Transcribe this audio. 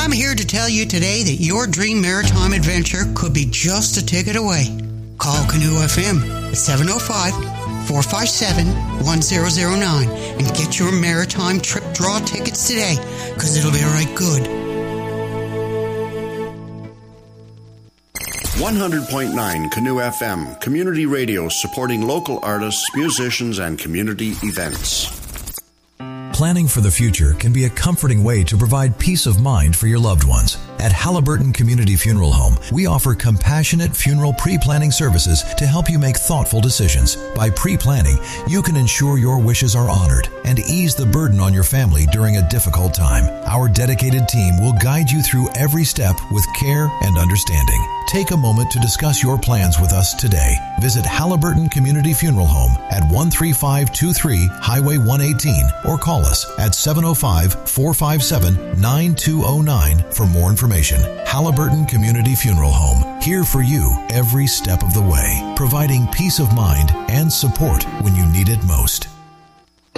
I'm here to tell you today that your dream maritime adventure could be just a ticket away. Call Canoe FM at 705-457-1009 and get your maritime trip draw tickets today, because it'll be right good. 100.9 Canoe FM, community radio supporting local artists, musicians, and community events. Planning for the future can be a comforting way to provide peace of mind for your loved ones. At Halliburton Community Funeral Home, we offer compassionate funeral pre-planning services to help you make thoughtful decisions. By pre-planning, you can ensure your wishes are honored and ease the burden on your family during a difficult time. Our dedicated team will guide you through every step with care and understanding. Take a moment to discuss your plans with us today. Visit Halliburton Community Funeral Home at 13523 Highway 118 or call us at 705-457-9209 for more information. Halliburton Community Funeral Home, here for you every step of the way, providing peace of mind and support when you need it most.